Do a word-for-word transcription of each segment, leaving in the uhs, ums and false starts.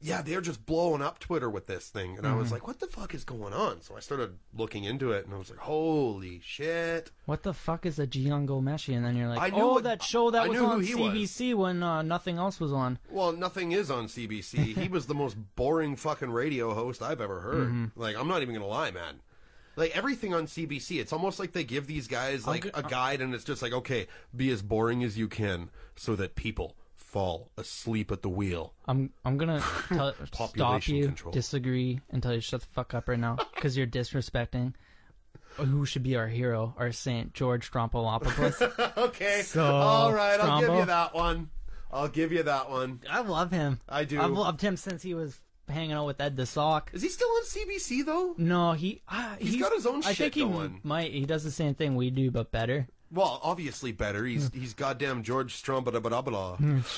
yeah, they're just blowing up Twitter with this thing. And mm-hmm. I was like, what the fuck is going on? So I started looking into it, and I was like, holy shit. What the fuck is a Jian Ghomeshi? And then you're like, oh, what, that show that I was on C B C was. when uh, nothing else was on. Well, nothing is on C B C. He was the most boring fucking radio host I've ever heard. Mm-hmm. Like, I'm not even going to lie, man. Like, everything on C B C, it's almost like they give these guys, like, a guide, and it's just like, okay, be as boring as you can so that people fall asleep at the wheel. I'm I'm gonna tell, stop you, control. disagree, and tell you to shut the fuck up right now, because you're disrespecting who should be our hero, our saint, George Stroumboulopoulos. Okay, so, all right, Strombo, I'll give you that one. I'll give you that one. I love him. I do. I've loved him since he was hanging out with Ed the Sock. Is he still on C B C though? No, he uh, he's, he's got his own I shit think he going. Might he does the same thing we do, but better. Well, obviously better. He's he's goddamn George Stroumboulopoulos.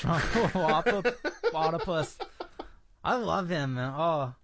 Stroumboulopoulos. I love him, man. Oh,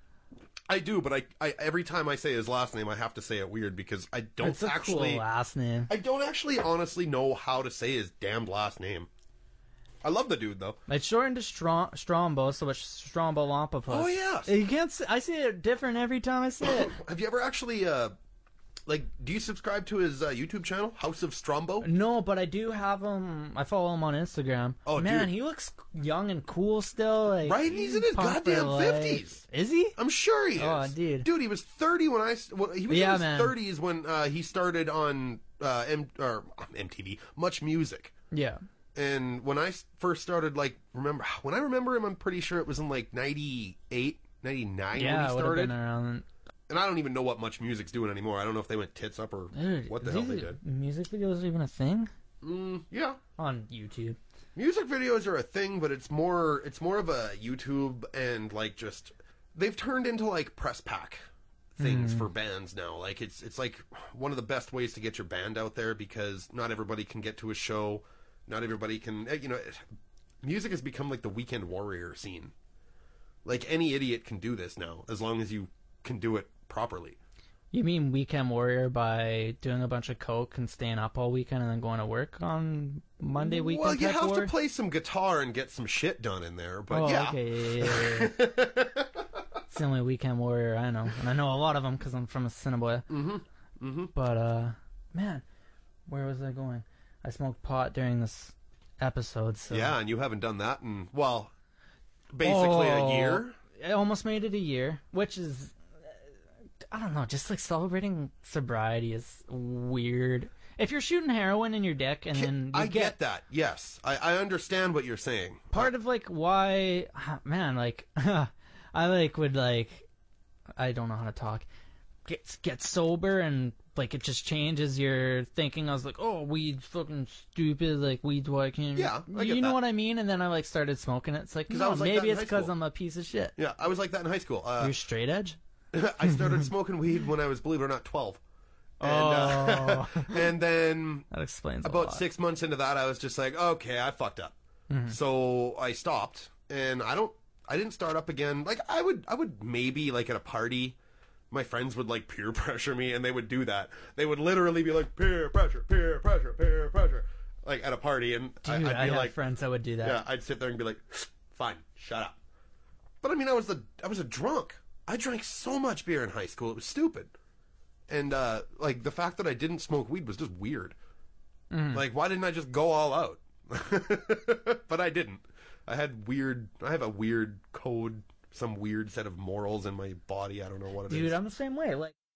I do, but I, I every time I say his last name, I have to say it weird because I don't it's a actually cool last name. I don't actually honestly know how to say his damned last name. I love the dude though. It's shortened to Strom- Strombo, so it's Stroumboulopoulos. Oh yeah, you can't. Say, I say it different every time I say it. Have you ever actually? Uh, Like, do you subscribe to his uh, YouTube channel, House of Strombo? No, but I do have him. I follow him on Instagram. Oh, man, dude. he looks young and cool still. Like, right? He's in his goddamn fifties. Is he? I'm sure he is. Oh, dude. Dude, he was thirty when I. Well, he was yeah, in his man. thirties when uh, he started on uh, M- or M T V, Much Music. Yeah. And when I first started, like, remember when I remember him, I'm pretty sure it was in like ninety-eight, ninety-nine yeah, when he started. Been around. And I don't even know what Much Music's doing anymore. I don't know if they went tits up or Dude, what the hell they did. Music videos are even a thing? Mm, yeah. On YouTube. Music videos are a thing, but it's more it's more of a YouTube and like just they've turned into like press pack things mm. for bands now. Like it's it's like one of the best ways to get your band out there because not everybody can get to a show. Not everybody can, you know, music has become like the weekend warrior scene. Like any idiot can do this now as long as you can do it properly. You mean weekend warrior by doing a bunch of coke and staying up all weekend and then going to work on Monday weekend? Well, you have war? to play some guitar and get some shit done in there, but oh, yeah. Okay, yeah, yeah, yeah. It's the only weekend warrior I know, and I know a lot of them because I'm from Assiniboia. Mm-hmm. Mm-hmm. But uh, man, where was I going? I smoked pot during this episode. So yeah, and you haven't done that in well, basically oh, a year. I almost made it a year, which is. I don't know, just like celebrating sobriety is weird. If you're shooting heroin in your dick and then you I get, get that, yes. I, I understand what you're saying. Part uh, of like why, man, like, I like would like, I don't know how to talk, get, get sober and like it just changes your thinking. I was like, oh, weed's fucking stupid, like weed's why I can't. Yeah, I You get know that. what I mean? And then I like started smoking it. It's like, no, I was like maybe that in it's high because school. I'm a piece of shit. Yeah, I was like that in high school. Uh, You're straight edge? I started smoking weed when I was, believe it or not, twelve. And, oh. uh, and then that explains a about lot. six months into that, I was just like, okay, I fucked up. Mm-hmm. So I stopped, and I don't, I didn't start up again. Like I would, I would maybe like at a party, my friends would like peer pressure me, and they would do that. They would literally be like peer pressure, peer pressure, peer pressure, like at a party, and Dude, I, I'd be I have like, friends that would do that. yeah, I'd sit there and be like, fine, shut up. But I mean, I was the, I was a drunk. I drank so much beer in high school, it was stupid. And, uh, like, the fact that I didn't smoke weed was just weird. Mm. Like, why didn't I just go all out? But I didn't. I had weird, I have a weird code, some weird set of morals in my body. I don't know what it Dude, is. I'm the same way. Like,